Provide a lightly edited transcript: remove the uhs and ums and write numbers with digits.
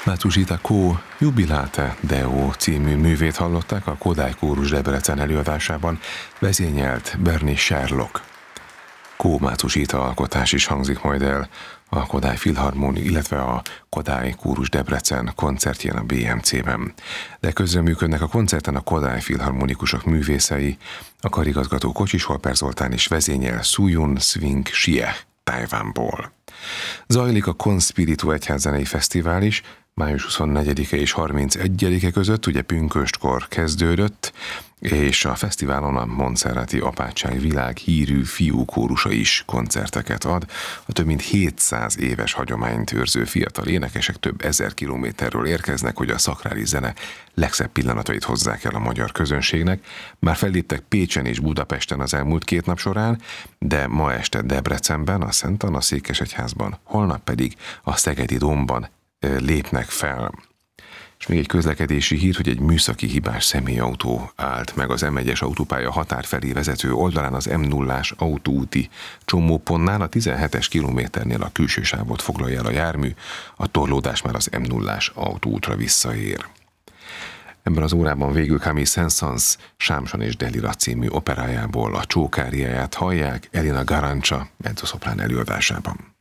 Matsushita Kó Jubilate Deo című művét hallották a Kodály Kórus Debrecen előadásában, vezényelt Bernie Sherlock. Kó Matsushita alkotás is hangzik majd el a Kodály Filharmónia, illetve a Kodály Kórus Debrecen koncertjén a BMC-ben. De közreműködnek a koncerten a Kodály Filharmonikusok művészei, a karigazgató Kocsis Holper Zoltán is vezényel Sujun Swing Shie Tajvánból. Zajlik a Conspiritu Egyházzenei Fesztivál is, május 24-e és 31-e között, ugye pünköstkor kezdődött, és a fesztiválon a Montserrati Apátság világhírű fiúkórusa is koncerteket ad. A több mint 700 éves hagyományt őrző fiatal énekesek több ezer kilométerről érkeznek, hogy a szakrális zene legszebb pillanatait hozzák el a magyar közönségnek. Már felléptek Pécsen és Budapesten az elmúlt 2 nap során, de ma este Debrecenben, a Szent Anna székesegyházban, holnap pedig a Szegedi Dómban lépnek fel. És még egy közlekedési hír, hogy egy műszaki hibás személyautó állt meg az M1-es autópálya határ felé vezető oldalán az M0-ás autóúti csomópontnál, a 17-es kilométernél a külső sávot foglalja el a jármű, a torlódás már az M0-ás autóútra visszaér. Ebben az órában végül Camille Saint-Saëns Sámson és Delira című operájából a csókáriáját hallják Elina Garancsa mezzosoprán előadásában.